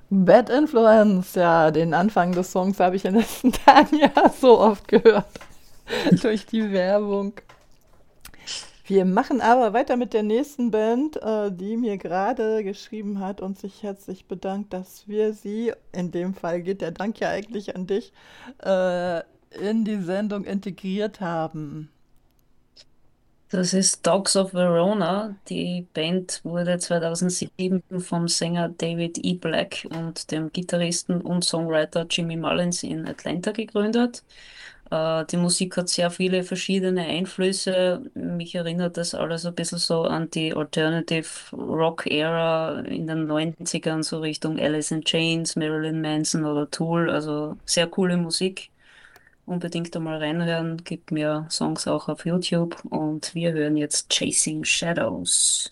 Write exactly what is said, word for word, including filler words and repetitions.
Bad Influence, ja, den Anfang des Songs habe ich in den letzten Tagen ja so oft gehört. Durch die Werbung. Wir machen aber weiter mit der nächsten Band, äh, die mir gerade geschrieben hat und sich herzlich bedankt, dass wir sie, in dem Fall geht der Dank ja eigentlich an dich, äh, in die Sendung integriert haben. Das ist Dogs of Verona. Die Band wurde zweitausendsieben vom Sänger David E. Black und dem Gitarristen und Songwriter Jimmy Mullins in Atlanta gegründet. Äh, die Musik hat sehr viele verschiedene Einflüsse. Mich erinnert das alles ein bisschen so an die Alternative Rock Era in den neunzigern, so Richtung Alice in Chains, Marilyn Manson oder Tool. Also sehr coole Musik. Unbedingt einmal reinhören. Gibt mir Songs auch auf YouTube und wir hören jetzt Chasing Shadows.